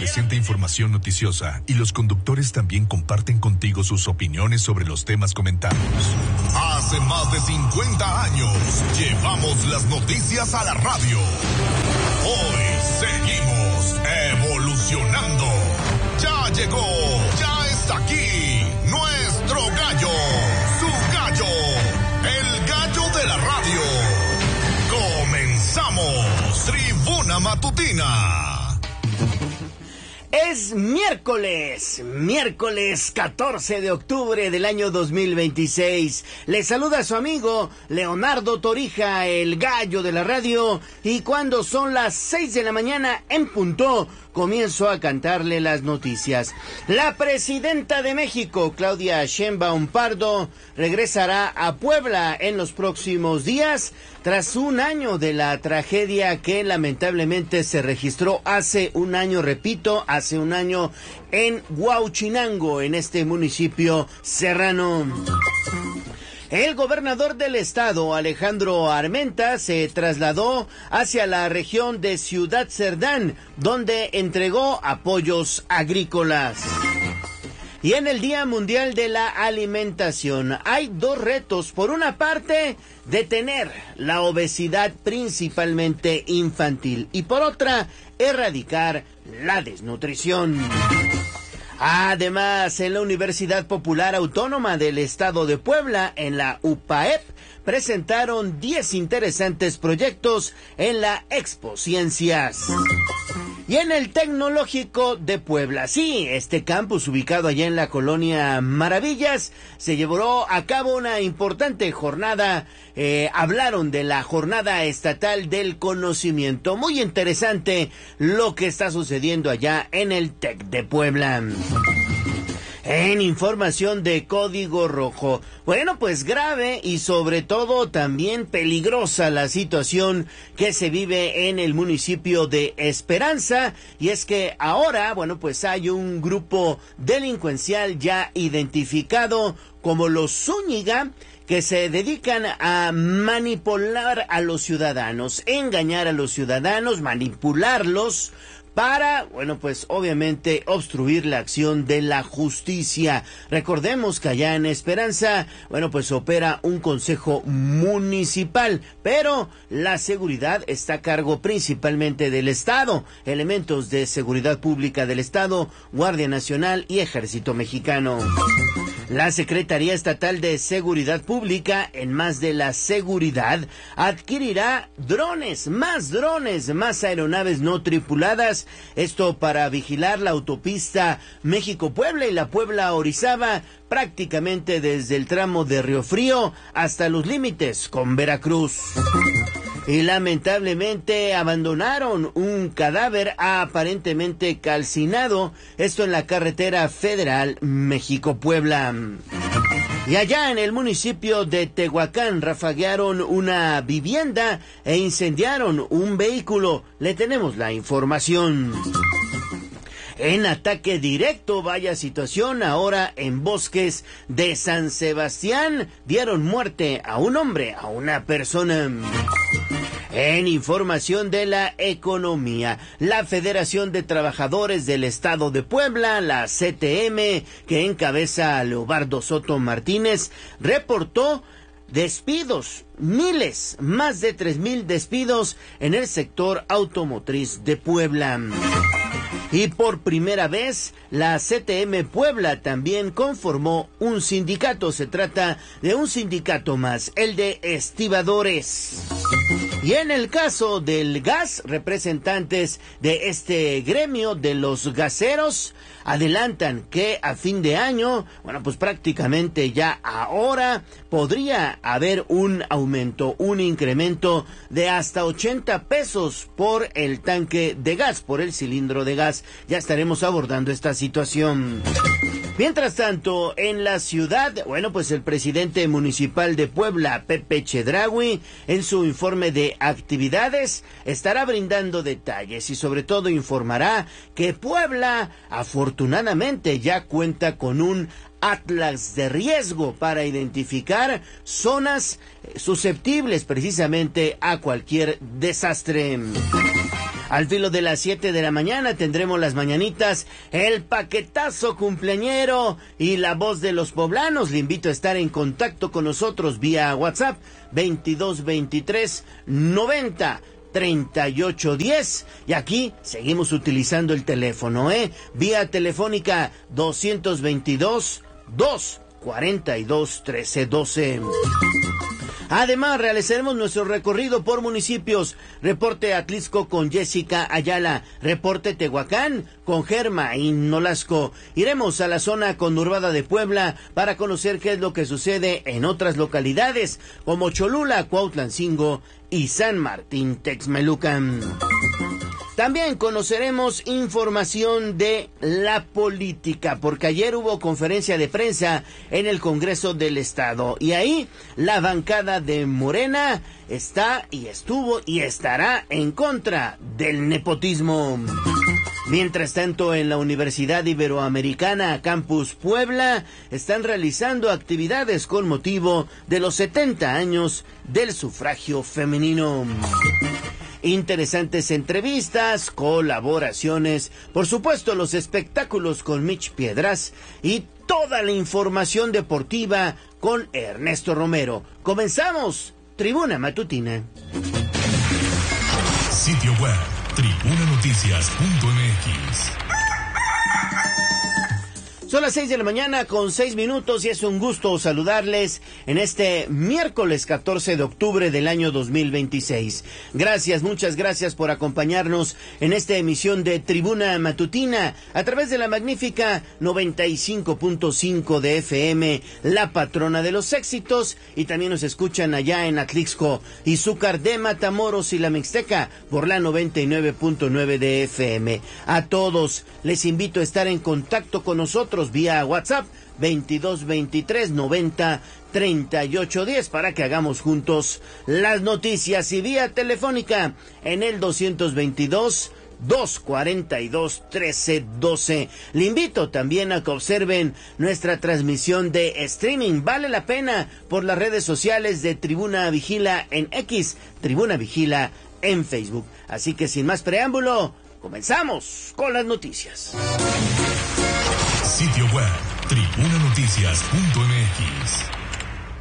presenta información noticiosa y los conductores también comparten contigo sus opiniones sobre los temas comentados. Hace más de 50 años llevamos las noticias a la radio. Hoy seguimos evolucionando. Ya llegó, ya está aquí nuestro gallo, su gallo, el gallo de la radio. Comenzamos Tribuna Matutina. Es miércoles 14 de octubre del año 2026. Le saluda su amigo Leonardo Torija, el gallo de la radio, y cuando son las 6 de la mañana en punto, comienzo a cantarle las noticias. La presidenta de México, Claudia Sheinbaum Pardo, regresará a Puebla en los próximos días, tras un año de la tragedia que lamentablemente se registró hace un año, hace un año en Huauchinango, en este municipio serrano. El gobernador del estado, Alejandro Armenta, se trasladó hacia la región de Ciudad Cerdán, donde entregó apoyos agrícolas. Y en el Día Mundial de la Alimentación hay dos retos. Por una parte, detener la obesidad principalmente infantil, y por otra, erradicar la desnutrición. Además, en la Universidad Popular Autónoma del Estado de Puebla, en la UPAEP, presentaron 10 interesantes proyectos en la Expo Ciencias. Y en el Tecnológico de Puebla, sí, este campus ubicado allá en la colonia Maravillas, se llevó a cabo una importante jornada. Hablaron de la Jornada Estatal del Conocimiento. Muy interesante lo que está sucediendo allá en el TEC de Puebla. En información de Código Rojo, bueno, pues grave y sobre todo también peligrosa la situación que se vive en el municipio de Esperanza, y es que ahora, bueno, pues hay un grupo delincuencial ya identificado como los Zúñiga, que se dedican a manipular a los ciudadanos, engañar a los ciudadanos, manipularlos, para, bueno, pues obviamente obstruir la acción de la justicia. Recordemos que allá en Esperanza, bueno, pues opera un consejo municipal, pero la seguridad está a cargo principalmente del Estado. Elementos de seguridad pública del Estado, Guardia Nacional y Ejército Mexicano. La Secretaría Estatal de Seguridad Pública, en más de la seguridad, adquirirá drones, más aeronaves no tripuladas. Esto para vigilar la autopista México-Puebla y la Puebla-Orizaba, prácticamente desde el tramo de Río Frío hasta los límites con Veracruz. Y lamentablemente abandonaron un cadáver aparentemente calcinado, esto en la carretera federal México-Puebla. Y allá en el municipio de Tehuacán rafaguearon una vivienda e incendiaron un vehículo. Le tenemos la información. En ataque directo, vaya situación, ahora en Bosques de San Sebastián dieron muerte a un hombre, a una persona. En información de la economía, la Federación de Trabajadores del Estado de Puebla, la CTM, que encabeza a Leobardo Soto Martínez, reportó despidos, miles, más de 3,000 despidos en el sector automotriz de Puebla. Y por primera vez, la CTM Puebla también conformó un sindicato. Se trata de un sindicato más, el de estibadores. Y en el caso del gas, representantes de este gremio de los gaseros adelantan que a fin de año, bueno, pues prácticamente ya ahora podría haber un aumento, un incremento de hasta 80 pesos por el tanque de gas, por el cilindro de gas. Ya estaremos abordando esta situación. Mientras tanto, en la ciudad, bueno, pues el presidente municipal de Puebla, Pepe Chedraui, en su informe de actividades, estará brindando detalles y sobre todo informará que Puebla, afortunadamente, ya cuenta con un atlas de riesgo para identificar zonas susceptibles precisamente a cualquier desastre. Al filo de las 7 de la mañana tendremos las mañanitas, el paquetazo cumpleañero y la voz de los poblanos. Le invito a estar en contacto con nosotros vía WhatsApp 2223 90 3810, y aquí seguimos utilizando el teléfono, vía telefónica 222 242 1312. Además, realizaremos nuestro recorrido por municipios. Reporte Atlixco con Jessica Ayala. Reporte Tehuacán con Germa y Nolasco. Iremos a la zona conurbada de Puebla para conocer qué es lo que sucede en otras localidades, como Cholula, Cuautlancingo y San Martín Texmelucan. También conoceremos información de la política, porque ayer hubo conferencia de prensa en el Congreso del Estado, y ahí la bancada de Morena está y estuvo y estará en contra del nepotismo. Mientras tanto, en la Universidad Iberoamericana Campus Puebla están realizando actividades con motivo de los 70 años del sufragio femenino. Interesantes entrevistas, colaboraciones, por supuesto los espectáculos con Mitch Piedras y toda la información deportiva con Ernesto Romero. Comenzamos, Tribuna Matutina. Sitio web, tribunanoticias.mx. Son las 6 de la mañana con 6 minutos y es un gusto saludarles en este miércoles 14 de octubre del año 2026. Gracias, muchas gracias por acompañarnos en esta emisión de Tribuna Matutina a través de la magnífica 95.5 de FM, la patrona de los éxitos, y también nos escuchan allá en Atlixco, Izúcar de Matamoros y la Mixteca por la 99.9 de FM. A todos les invito a estar en contacto con nosotros vía WhatsApp 2223 90 3810 para que hagamos juntos las noticias, y vía telefónica en el 222 242 1312. Le invito también a que observen nuestra transmisión de streaming. Vale la pena por las redes sociales de Tribuna Vigila en X, Tribuna Vigila en Facebook. Así que sin más preámbulo, comenzamos con las noticias. Sitio web, tribunanoticias.mx.